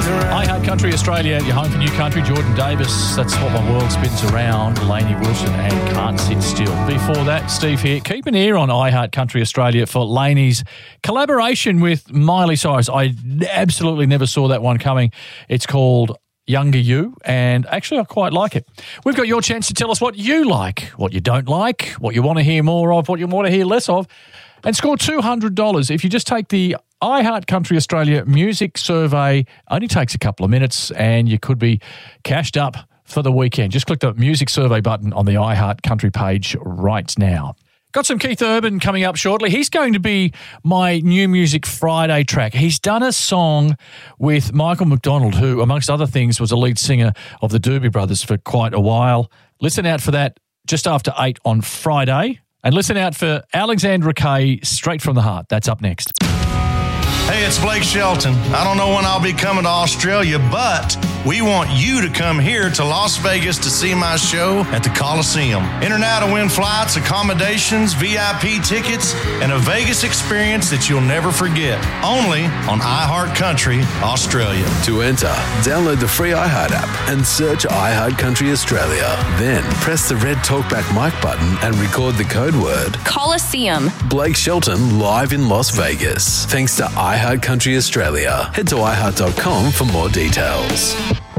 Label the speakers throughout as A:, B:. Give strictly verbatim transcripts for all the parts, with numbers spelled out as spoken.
A: iHeart Country Australia, your home for new country. Jordan Davis, that's what my world spins around. Lainey Wilson and Can't Sit Still. Before that, Steve here. Keep an ear on iHeart Country Australia for Lainey's collaboration with Miley Cyrus. I absolutely never saw that one coming. It's called Younger You, and actually I quite like it. We've got your chance to tell us what you like, what you don't like, what you want to hear more of, what you want to hear less of, and score two hundred dollars if you just take the iHeart Country Australia music survey. Only takes a couple of minutes and you could be cashed up for the weekend. Just click the music survey button on the iHeart Country page right now. Got some Keith Urban coming up shortly. He's going to be my New Music Friday track. He's done a song with Michael McDonald, who, amongst other things, was a lead singer of the Doobie Brothers for quite a while. Listen out for that just after eight on Friday. And listen out for Alexandra Kay, Straight from the Heart. That's up next.
B: Hey, it's Blake Shelton. I don't know when I'll be coming to Australia, but we want you to come here to Las Vegas to see my show at the Coliseum. Enter now to win flights, accommodations, V I P tickets, and a Vegas experience that you'll never forget. Only on iHeart Country Australia.
C: To enter, download the free iHeart app and search iHeart Country Australia. Then press the red Talkback mic button and record the code word
D: Coliseum.
C: Blake Shelton live in Las Vegas. Thanks to iHeart Country Australia. Head to i heart dot com for more details.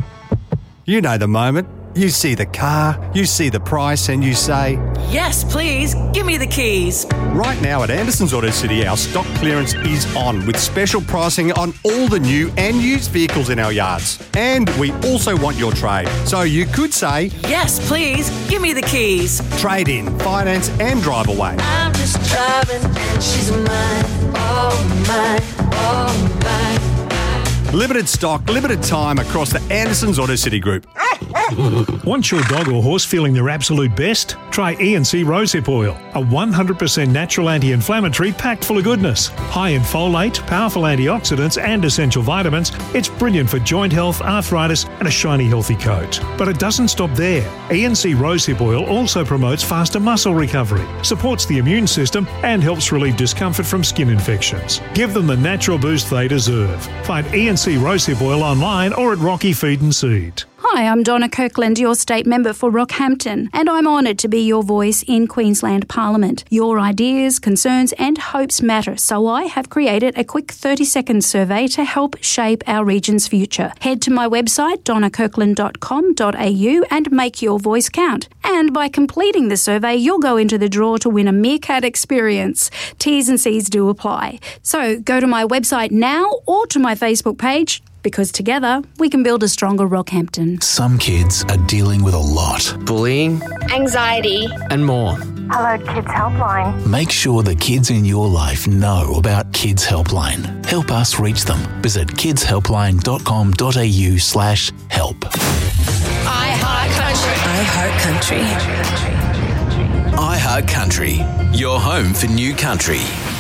E: You know the moment. You see the car, you see the price, and you say,
F: "Yes, please, give me the keys."
E: Right now at Anderson's Auto City, our stock clearance is on with special pricing on all the new and used vehicles in our yards. And we also want your trade. So you could say,
F: "Yes, please, give me the keys."
E: Trade in, finance, and drive away.
G: I'm just driving and she's mine, oh mine, oh mine.
E: Limited stock, limited time across the Anderson's Auto City Group.
H: Want your dog or horse feeling their absolute best? Try E and C Rosehip Oil, a one hundred percent natural anti-inflammatory packed full of goodness. High in folate, powerful antioxidants and essential vitamins, it's brilliant for joint health, arthritis and a shiny healthy coat. But it doesn't stop there. E and C Rosehip Oil also promotes faster muscle recovery, supports the immune system and helps relieve discomfort from skin infections. Give them the natural boost they deserve. Find E and C Rosehip Oil online or at Rocky Feed and Seed.
I: Hi, I'm Donna Kirkland, your state member for Rockhampton, and I'm honoured to be your voice in Queensland Parliament. Your ideas, concerns and hopes matter, so I have created a quick thirty-second survey to help shape our region's future. Head to my website, donna kirkland dot com dot a u, and make your voice count. And by completing the survey, you'll go into the draw to win a Meerkat experience. T's and C's do apply. So go to my website now or to my Facebook page, because together we can build a stronger Rockhampton.
J: Some kids are dealing with a lot.
K: Bullying,
L: anxiety,
K: and more.
L: Hello Kids Helpline.
J: Make sure the kids in your life know about Kids Helpline. Help us reach them. Visit kids helpline dot com dot a u slash help.
D: iHeart Country.
C: iHeart Country. iHeart Country, your home for new country.